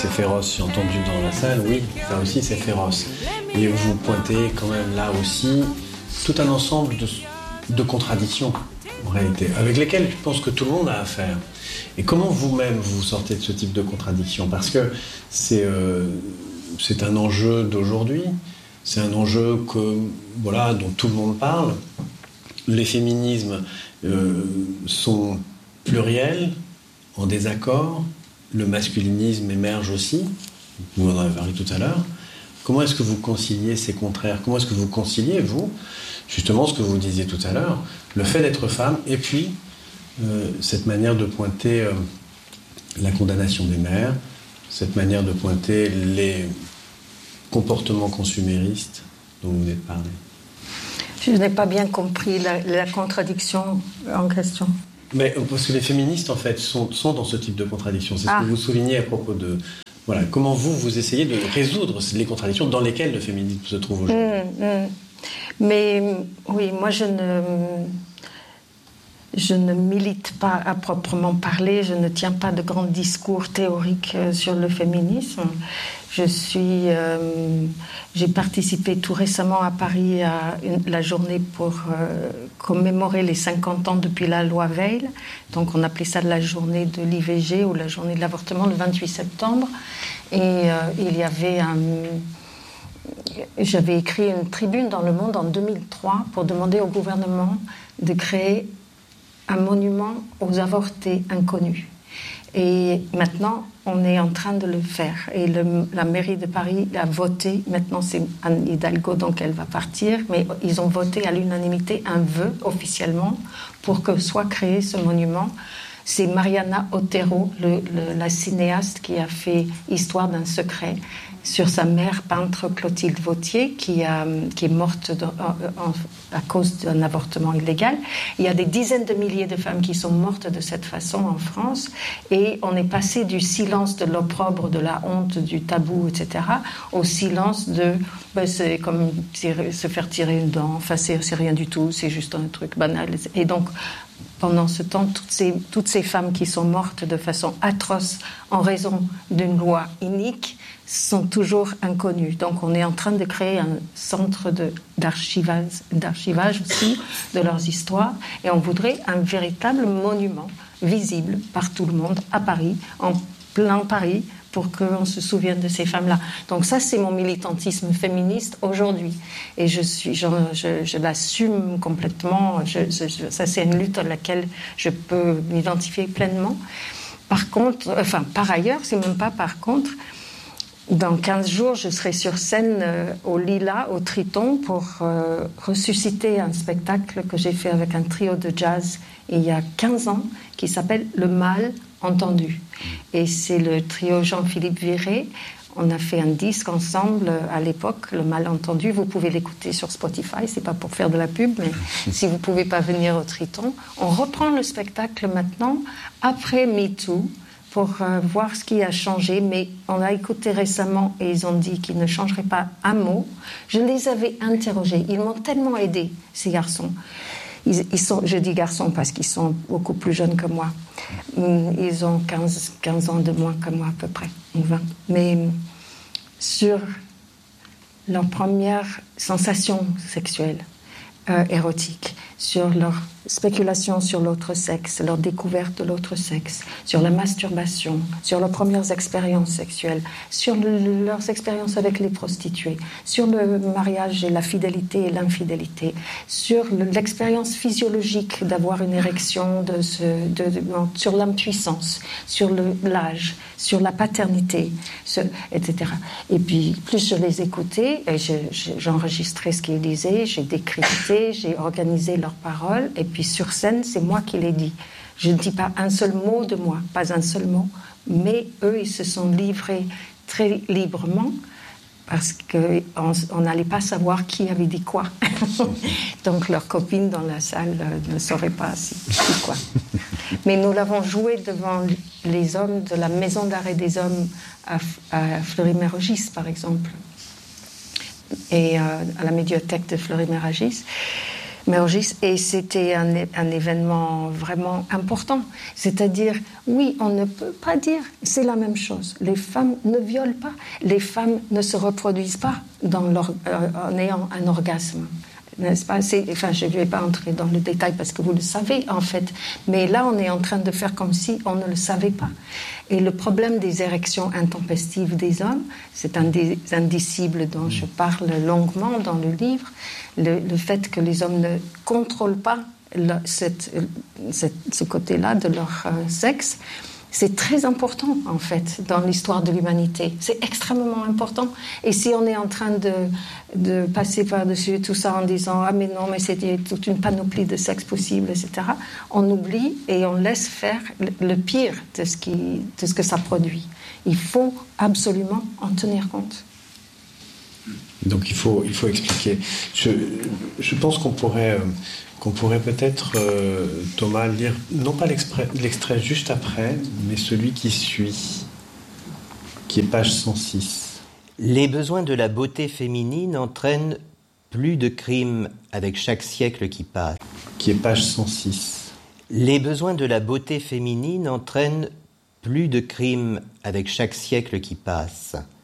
c'est féroce, j'ai entendu dans la salle, oui, ça aussi c'est féroce. Et vous pointez quand même là aussi tout un ensemble de contradictions, en réalité, avec lesquelles je pense que tout le monde a affaire. Et comment vous-même vous sortez de ce type de contradiction? Parce que c'est un enjeu d'aujourd'hui, c'est un enjeu dont tout le monde parle. Les féminismes sont pluriels, en désaccord. Le masculinisme émerge aussi. Vous en avez parlé tout à l'heure. Comment est-ce que vous conciliez ces contraires? Comment est-ce que vous conciliez, vous, justement ce que vous disiez tout à l'heure, le fait d'être femme et puis cette manière de pointer la condamnation des mères, cette manière de pointer les comportements consuméristes dont vous venez de parler? Je n'ai pas bien compris la contradiction en question. Mais parce que les féministes, en fait, sont dans ce type de contradiction. C'est ce que vous soulignez à propos de... Voilà, comment vous essayez de résoudre les contradictions dans lesquelles le féminisme se trouve aujourd'hui. Mais oui, moi je ne milite pas à proprement parler, je ne tiens pas de grands discours théoriques sur le féminisme. J'ai participé tout récemment à Paris à la journée pour commémorer les 50 ans depuis la loi Veil. Donc on appelait ça la journée de l'IVG ou la journée de l'avortement, le 28 septembre. Et j'avais écrit une tribune dans Le Monde en 2003 pour demander au gouvernement de créer un monument aux avortés inconnus. Et maintenant, on est en train de le faire. Et la mairie de Paris a voté, maintenant c'est Anne Hidalgo, donc elle va partir, mais ils ont voté à l'unanimité un vœu officiellement pour que soit créé ce monument. C'est Mariana Otero, la cinéaste qui a fait Histoire d'un secret, sur sa mère peintre Clotilde Vautier, qui est morte à cause d'un avortement illégal. Il y a des dizaines de milliers de femmes qui sont mortes de cette façon en France, et on est passé du silence de l'opprobre, de la honte, du tabou, etc., au silence de c'est comme se faire tirer une dent, enfin c'est rien du tout, c'est juste un truc banal. Et donc pendant ce temps, toutes ces femmes qui sont mortes de façon atroce en raison d'une loi inique sont toujours inconnues. Donc on est en train de créer un centre d'archivage aussi de leurs histoires, et on voudrait un véritable monument visible par tout le monde à Paris, en plein Paris, pour qu'on se souvienne de ces femmes-là. Donc ça, c'est mon militantisme féministe aujourd'hui. Et je l'assume complètement. Ça, c'est une lutte à laquelle je peux m'identifier pleinement. Par ailleurs, c'est même pas par contre, dans 15 jours, je serai sur scène au Lilas, au Triton, pour ressusciter un spectacle que j'ai fait avec un trio de jazz il y a 15 ans, qui s'appelle Le Mal entendu. Et c'est le trio Jean-Philippe Viré. On a fait un disque ensemble à l'époque, Le Mal entendu. Vous pouvez l'écouter sur Spotify, c'est pas pour faire de la pub, mais si vous pouvez pas venir au Triton. On reprend le spectacle maintenant, après MeToo, pour voir ce qui a changé, mais on a écouté récemment et ils ont dit qu'ils ne changeraient pas un mot. Je les avais interrogés, ils m'ont tellement aidé, ces garçons. Je dis garçons parce qu'ils sont beaucoup plus jeunes que moi. Ils ont 15 ans de moins que moi à peu près, ou 20. Mais sur leur première sensation sexuelle, érotique, sur leur spéculation sur l'autre sexe, leur découverte de l'autre sexe, sur la masturbation, sur leurs premières expériences sexuelles, sur leurs expériences avec les prostituées, sur le mariage et la fidélité et l'infidélité, sur l'expérience physiologique d'avoir une érection, sur l'impuissance, sur l'âge, sur la paternité, etc. Et puis, plus je les écoutais, et j'enregistrais ce qu'ils disaient, j'ai décrypté, j'ai organisé leurs paroles, et puis sur scène, c'est moi qui les dis. Je ne dis pas un seul mot de moi, pas un seul mot, mais eux, ils se sont livrés très librement, parce qu'on n'allait pas savoir qui avait dit quoi. Donc leurs copines dans la salle ne sauraient pas quoi. Mais nous l'avons joué devant les hommes de la Maison d'arrêt des hommes à Fleury-Mérogis, par exemple, et à la médiathèque de Fleury-Mérogis. Meurgis, et c'était un événement vraiment important. C'est-à-dire, oui, on ne peut pas dire, c'est la même chose. Les femmes ne violent pas, les femmes ne se reproduisent pas en ayant un orgasme. N'est-ce pas? Enfin, je ne vais pas entrer dans le détail parce que vous le savez en fait, mais là on est en train de faire comme si on ne le savait pas. Et le problème des érections intempestives des hommes, c'est un des indicibles dont je parle longuement dans le livre, le fait que les hommes ne contrôlent pas ce côté-là de leur sexe. C'est très important, en fait, dans l'histoire de l'humanité. C'est extrêmement important. Et si on est en train de passer par-dessus tout ça en disant « Ah, mais non, mais c'est toute une panoplie de sexes possibles, etc. », on oublie et on laisse faire le pire de ce que ça produit. Il faut absolument en tenir compte. Donc il faut expliquer. Je pense qu'on pourrait peut-être, Thomas, lire, non pas l'extrait juste après, mais celui qui suit, qui est page 106. Les besoins de la beauté féminine entraînent plus de crimes avec chaque siècle qui passe. Qui est page 106. Les besoins de la beauté féminine entraînent plus de crimes avec chaque siècle qui passe.